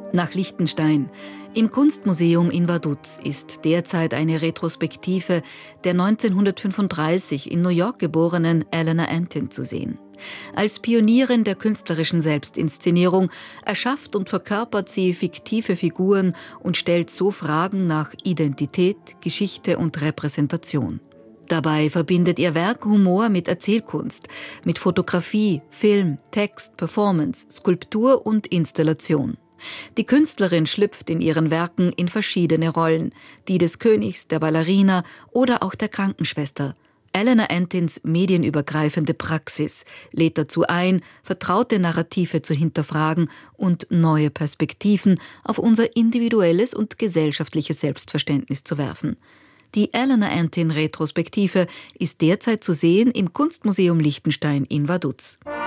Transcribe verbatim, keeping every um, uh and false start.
Nach Liechtenstein. Im Kunstmuseum in Vaduz ist derzeit eine Retrospektive der neunzehnhundertfünfunddreißig in New York geborenen Eleanor Antin zu sehen. Als Pionierin der künstlerischen Selbstinszenierung erschafft und verkörpert sie fiktive Figuren und stellt so Fragen nach Identität, Geschichte und Repräsentation. Dabei verbindet ihr Werk Humor mit Erzählkunst, mit Fotografie, Film, Text, Performance, Skulptur und Installation. Die Künstlerin schlüpft in ihren Werken in verschiedene Rollen, die des Königs, der Ballerina oder auch der Krankenschwester. Eleanor Antins medienübergreifende Praxis lädt dazu ein, vertraute Narrative zu hinterfragen und neue Perspektiven auf unser individuelles und gesellschaftliches Selbstverständnis zu werfen. Die Eleanor Antin Retrospektive ist derzeit zu sehen im Kunstmuseum Liechtenstein in Vaduz.